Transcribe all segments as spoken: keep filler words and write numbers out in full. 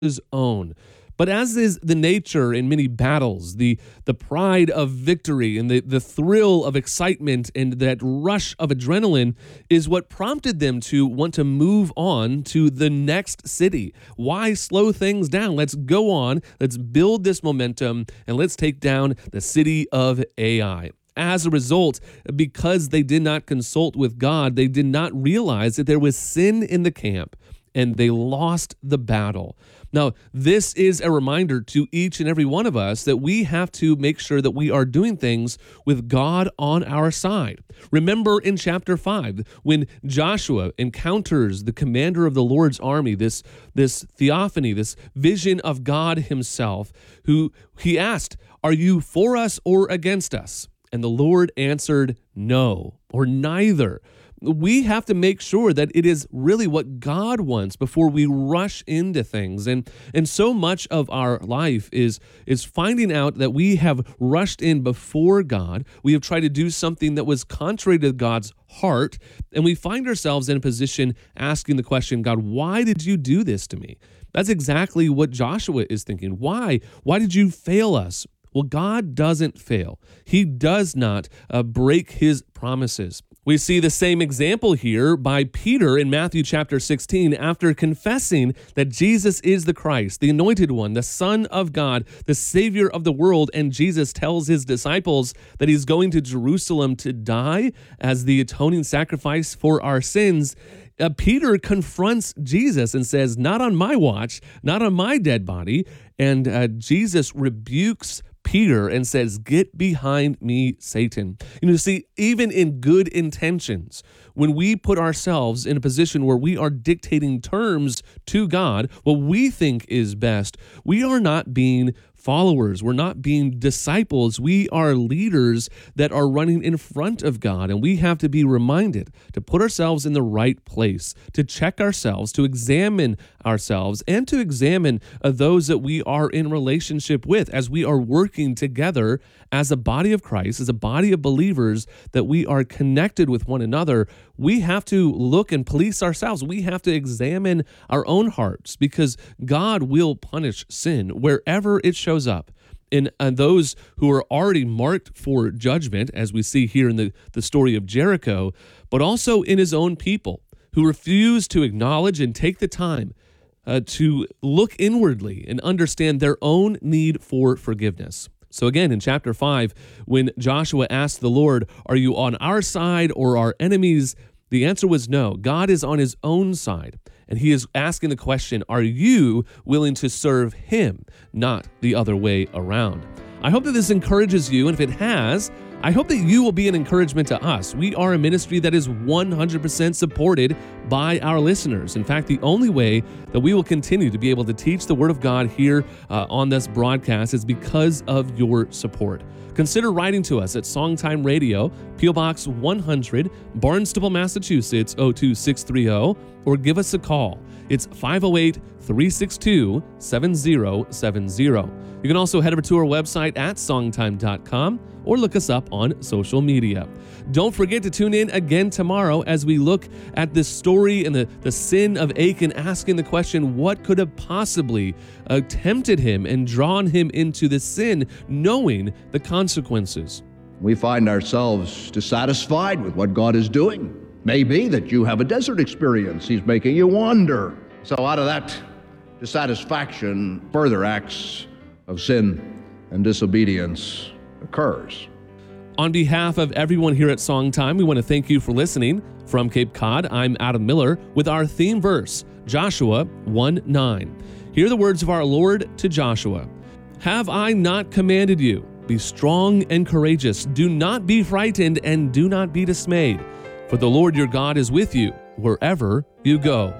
his own. But as is the nature in many battles, the, the pride of victory and the, the thrill of excitement and that rush of adrenaline is what prompted them to want to move on to the next city. Why slow things down? Let's go on, let's build this momentum, and let's take down the city of Ai. As a result, because they did not consult with God, they did not realize that there was sin in the camp, and they lost the battle. Now, this is a reminder to each and every one of us that we have to make sure that we are doing things with God on our side. Remember in chapter five, when Joshua encounters the commander of the Lord's army, this, this theophany, this vision of God himself, who he asked, "Are you for us or against us?" And the Lord answered, "No," or neither. We have to make sure that it is really what God wants before we rush into things. And and so much of our life is, is finding out that we have rushed in before God. We have tried to do something that was contrary to God's heart, and we find ourselves in a position asking the question, "God, why did you do this to me?" That's exactly what Joshua is thinking. Why? Why did you fail us? Well, God doesn't fail. He does not uh, break his promises. We see the same example here by Peter in Matthew chapter sixteen. After confessing that Jesus is the Christ, the anointed one, the Son of God, the Savior of the world, and Jesus tells his disciples that he's going to Jerusalem to die as the atoning sacrifice for our sins, Uh, Peter confronts Jesus and says, "Not on my watch, not on my dead body." And uh, Jesus rebukes Peter and says, "Get behind me, Satan." You know, see, even in good intentions, when we put ourselves in a position where we are dictating terms to God, what we think is best, we are not being followers. We're not being disciples. We are leaders that are running in front of God, and we have to be reminded to put ourselves in the right place, to check ourselves, to examine ourselves, and to examine uh, those that we are in relationship with as we are working together as a body of Christ, as a body of believers, that we are connected with one another. We have to look and police ourselves. We have to examine our own hearts, because God will punish sin wherever it shows up. And, and those who are already marked for judgment, as we see here in the, the story of Jericho, but also in his own people who refuse to acknowledge and take the time uh, to look inwardly and understand their own need for forgiveness. So again, in chapter five, when Joshua asked the Lord, "Are you on our side or our enemies?" the answer was no. God is on his own side. And he is asking the question, are you willing to serve him, not the other way around? I hope that this encourages you, and if it has, I hope that you will be an encouragement to us. We are a ministry that is one hundred percent supported by our listeners. In fact, the only way that we will continue to be able to teach the Word of God here uh, on this broadcast is because of your support. Consider writing to us at Songtime Radio, P O Box one hundred, Barnstable, Massachusetts, oh two six three oh, or give us a call. It's five oh eight, three six two, seven oh seven oh. You can also head over to our website at songtime dot com or look us up on social media. Don't forget to tune in again tomorrow as we look at this story and the, the sin of Achan, asking the question, what could have possibly uh, tempted him and drawn him into this sin, knowing the consequences? We find ourselves dissatisfied with what God is doing. Maybe that you have a desert experience. He's making you wander. So out of that dissatisfaction, further acts of sin and disobedience occurs. On behalf of everyone here at Songtime, we want to thank you for listening. From Cape Cod, I'm Adam Miller with our theme verse, Joshua one nine. Hear the words of our Lord to Joshua. "Have I not commanded you? Be strong and courageous. Do not be frightened and do not be dismayed. For the Lord your God is with you wherever you go."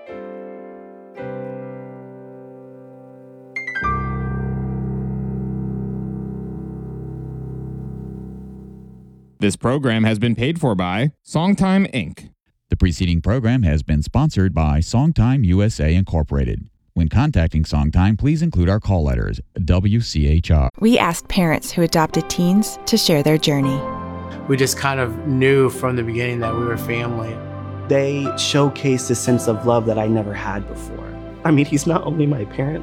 This program has been paid for by Songtime, Incorporated. The preceding program has been sponsored by Songtime U S A Incorporated. When contacting Songtime, please include our call letters, W C H R. We asked parents who adopted teens to share their journey. We just kind of knew from the beginning that we were family. They showcased a sense of love that I never had before. I mean, he's not only my parent,